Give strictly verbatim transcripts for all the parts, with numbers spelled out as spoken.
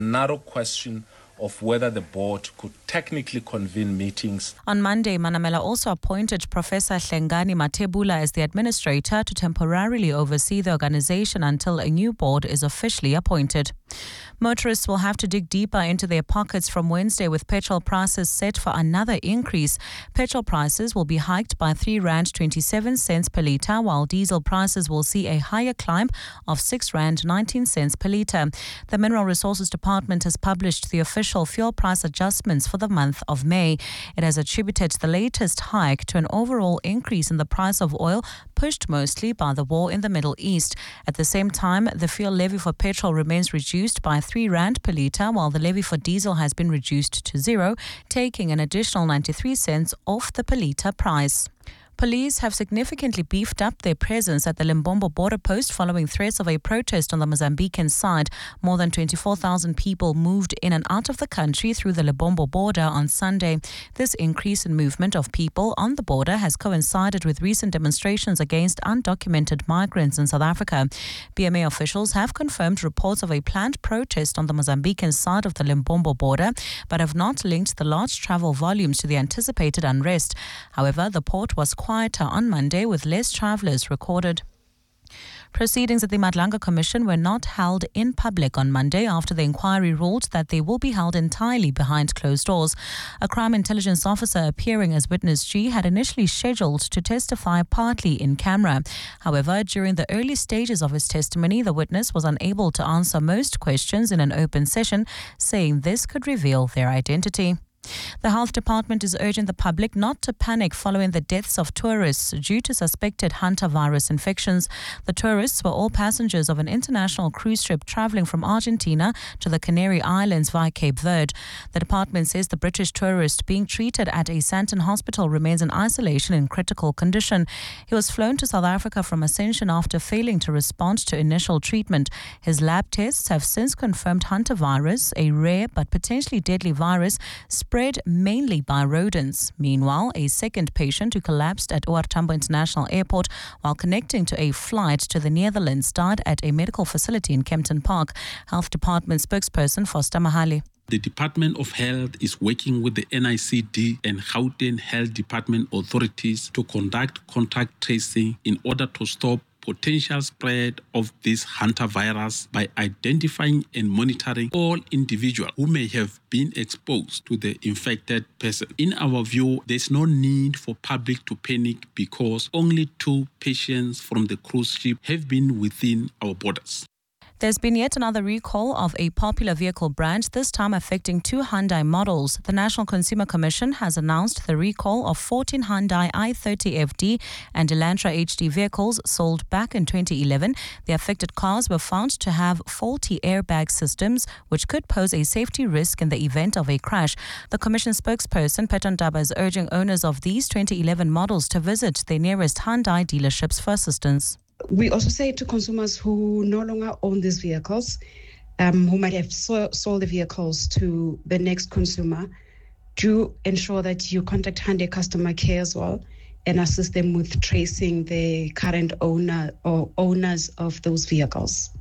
Narrow question of whether the board could technically convene meetings. On Monday, Manamela also appointed Professor Hlengani Mathebula as the administrator to temporarily oversee the organization until a new board is officially appointed. Motorists will have to dig deeper into their pockets from Wednesday with petrol prices set for another increase. Petrol prices will be hiked by three rand twenty-seven cents per litre, while diesel prices will see a higher climb of six rand nineteen cents per litre. The Mineral Resources Department has published the official fuel price adjustments for the month of May. It has attributed the latest hike to an overall increase in the price of oil, pushed mostly by the war in the Middle East. At the same time, the fuel levy for petrol remains reduced by three rand per litre, while the levy for diesel has been reduced to zero, taking an additional ninety-three cents off the per litre price. Police have significantly beefed up their presence at the Limbombo border post following threats of a protest on the Mozambican side. More than twenty-four thousand people moved in and out of the country through the Limbombo border on Sunday. This increase in movement of people on the border has coincided with recent demonstrations against undocumented migrants in South Africa. B M A officials have confirmed reports of a planned protest on the Mozambican side of the Limbombo border, but have not linked the large travel volumes to the anticipated unrest. However, the port was quieter on Monday with less travellers recorded. Proceedings at the Madlanga Commission were not held in public on Monday after the inquiry ruled that they will be held entirely behind closed doors. A crime intelligence officer appearing as witness G had initially scheduled to testify partly in camera. However, during the early stages of his testimony, the witness was unable to answer most questions in an open session, saying this could reveal their identity. The Health Department is urging the public not to panic following the deaths of tourists due to suspected hantavirus infections. The tourists were all passengers of an international cruise ship travelling from Argentina to the Canary Islands via Cape Verde. The department says the British tourist being treated at a Santon hospital remains in isolation in critical condition. He was flown to South Africa from Ascension after failing to respond to initial treatment. His lab tests have since confirmed hantavirus, a rare but potentially deadly virus spread mainly by rodents. Meanwhile, a second patient who collapsed at O R Tambo International Airport while connecting to a flight to the Netherlands died at a medical facility in Kempton Park. Health Department spokesperson Foster Mahali. The Department of Health is working with the N I C D and Gauteng Health Department authorities to conduct contact tracing in order to stop potential spread of this hantavirus by identifying and monitoring all individuals who may have been exposed to the infected person. In our view, there's no need for public to panic because only two patients from the cruise ship have been within our borders. There's been yet another recall of a popular vehicle brand, this time affecting two Hyundai models. The National Consumer Commission has announced the recall of fourteen Hyundai i thirty F D and Elantra H D vehicles sold back in twenty eleven. The affected cars were found to have faulty airbag systems, which could pose a safety risk in the event of a crash. The Commission spokesperson, Peton Daba, is urging owners of these twenty eleven models to visit their nearest Hyundai dealerships for assistance. We also say to consumers who no longer own these vehicles, um, who might have so- sold the vehicles to the next consumer, do ensure that you contact Hyundai customer care as well and assist them with tracing the current owner or owners of those vehicles.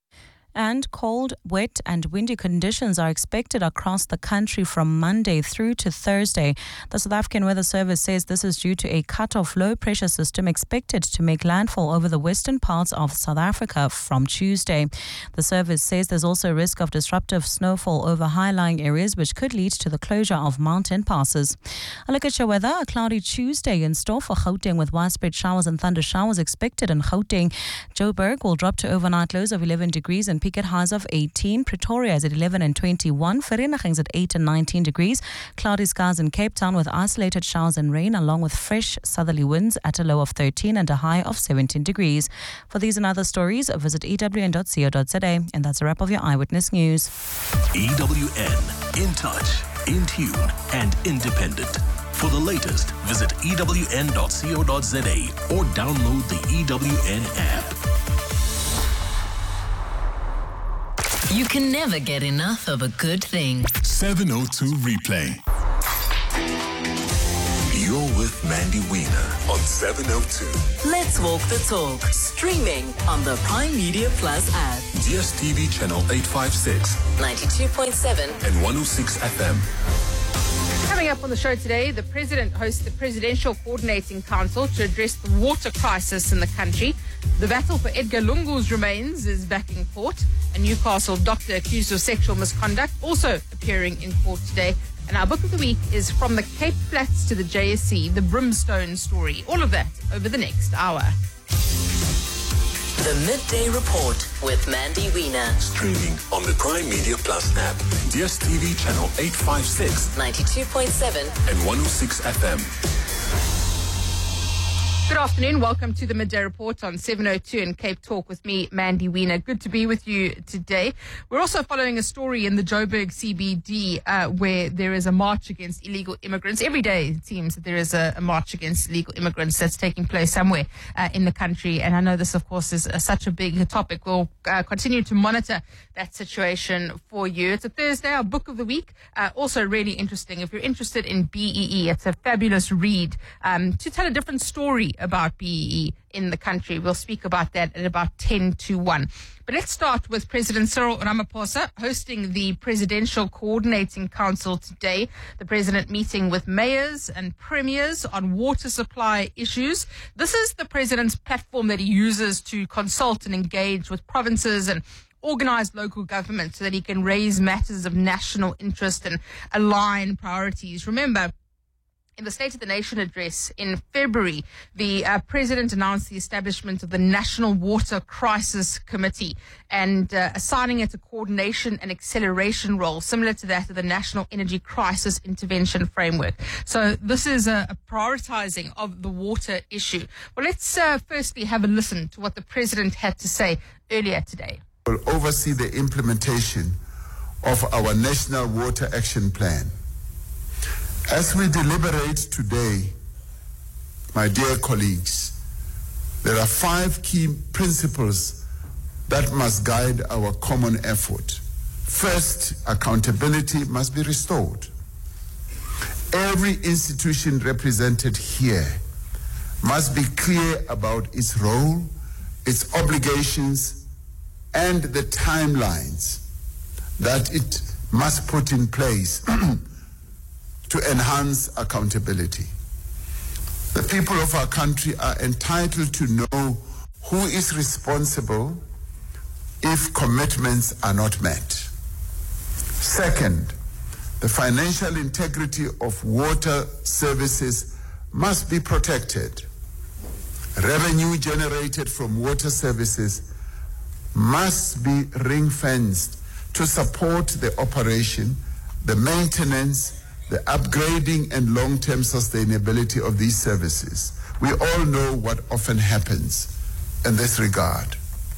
And cold, wet and windy conditions are expected across the country from Monday through to Thursday. The South African Weather Service says this is due to a cut-off low-pressure system expected to make landfall over the western parts of South Africa from Tuesday. The service says there's also a risk of disruptive snowfall over high-lying areas, which could lead to the closure of mountain passes. A look at your weather. A cloudy Tuesday in store for Gauteng with widespread showers and thunder showers expected in Gauteng. Joburg will drop to overnight lows of eleven degrees and peak at highs of eighteen. Pretoria is at eleven and twenty-one. Vereeniging's at eight and nineteen degrees. Cloudy skies in Cape Town with isolated showers and rain along with fresh southerly winds at a low of thirteen and a high of seventeen degrees. For these and other stories, visit E W N dot co dot za. And that's a wrap of your Eyewitness News. E W N, in touch, in tune and independent. For the latest, visit E W N dot co dot za or download the E W N app. You can never get enough of a good thing. seven oh two Replay. You're with Mandy Wiener on seven oh two. Let's walk the talk. Streaming on the Prime Media Plus app. D S T V channel eight fifty-six, ninety-two point seven and one oh six F M. Coming up on the show today, the President hosts the Presidential Coordinating Council to address the water crisis in the country. The battle for Edgar Lungu's remains is back in court. A Newcastle doctor accused of sexual misconduct also appearing in court today. And our book of the week is From the Cape Flats to the J S C, the Brimstone story. All of that over the next hour. The Midday Report with Mandy Wiener. Streaming on the Prime Media Plus app, D S T V channel eight fifty-six, ninety-two point seven and one oh six F M. Good afternoon. Welcome to the Midday Report on seven oh two and Cape Talk with me, Mandy Wiener. Good to be with you today. We're also following a story in the Joburg C B D uh, where there is a march against illegal immigrants. Every day it seems that there is a, a march against illegal immigrants that's taking place somewhere uh, in the country. And I know this, of course, is uh, such a big topic. We'll uh, continue to monitor that situation for you. It's a Thursday, our book of the week. Uh, also really interesting. If you're interested in B E E, it's a fabulous read um, to tell a different story about B E E in the country. We'll speak about that at about ten to one. But let's start with President Cyril Ramaphosa hosting the Presidential Coordinating Council today. The president meeting with mayors and premiers on water supply issues. This is the president's platform that he uses to consult and engage with provinces and organize local government so that he can raise matters of national interest and align priorities. Remember, in the State of the Nation address in February, the uh, president announced the establishment of the National Water Crisis Committee and uh, assigning it a coordination and acceleration role similar to that of the National Energy Crisis Intervention Framework. So this is a, a prioritizing of the water issue. Well, let's uh, firstly have a listen to what the president had to say earlier today. Will oversee the implementation of our National Water Action Plan. As we deliberate today, my dear colleagues, there are five key principles that must guide our common effort. First, accountability must be restored. Every institution represented here must be clear about its role, its obligations, and the timelines that it must put in place to enhance accountability. The people of our country are entitled to know who is responsible if commitments are not met. Second, the financial integrity of water services must be protected. Revenue generated from water services must be ring-fenced to support the operation, the maintenance, the upgrading and long-term sustainability of these services. We all know what often happens in this regard.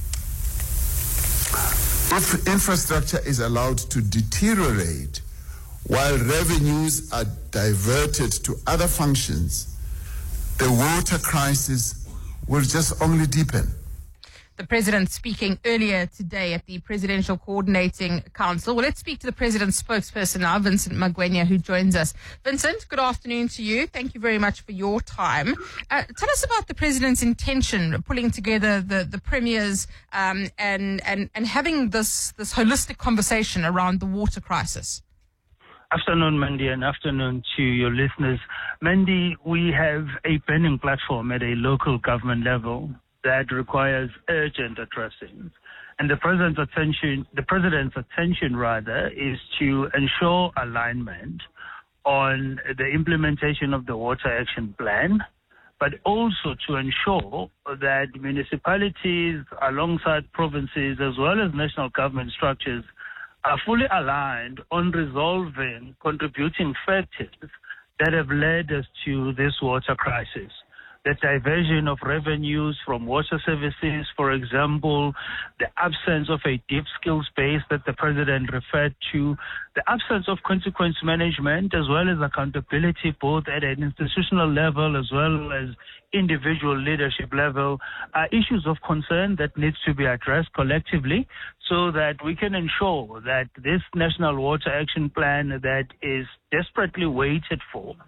If infrastructure is allowed to deteriorate while revenues are diverted to other functions, the water crisis will just only deepen. The president speaking earlier today at the Presidential Coordinating Council. Well, let's speak to the president's spokesperson now, Vincent Magwenya, who joins us. Vincent, good afternoon to you. Thank you very much for your time. Uh, tell us about the president's intention pulling together the, the premiers um, and, and, and having this, this holistic conversation around the water crisis. Afternoon, Mandy, and afternoon to your listeners. Mandy, we have a burning platform at a local government level that requires urgent addressing. And the president's attention, the president's attention rather, is to ensure alignment on the implementation of the Water Action Plan, but also to ensure that municipalities alongside provinces as well as national government structures are fully aligned on resolving contributing factors that have led us to this water crisis. The diversion of revenues from water services, for example, the absence of a deep skills base that the president referred to, the absence of consequence management as well as accountability both at an institutional level as well as individual leadership level are issues of concern that needs to be addressed collectively so that we can ensure that this National Water Action Plan that is desperately waited for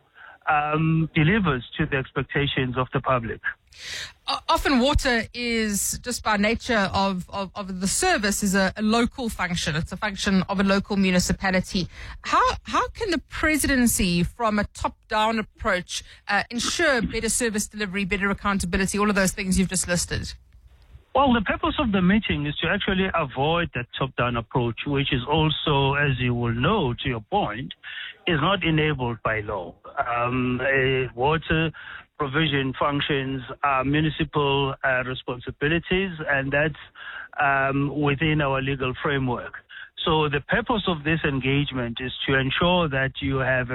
um, delivers to the expectations of the public. Often water is, just by nature of, of, of the service, is a, a local function. It's a function of a local municipality. How how can the presidency, from a top-down approach, uh, ensure better service delivery, better accountability, all of those things you've just listed? Well, the purpose of the meeting is to actually avoid that top-down approach, which is also, as you will know, to your point, is not enabled by law. Um, a water provision functions are municipal uh, responsibilities, and that's um, within our legal framework. So the purpose of this engagement is to ensure that you have a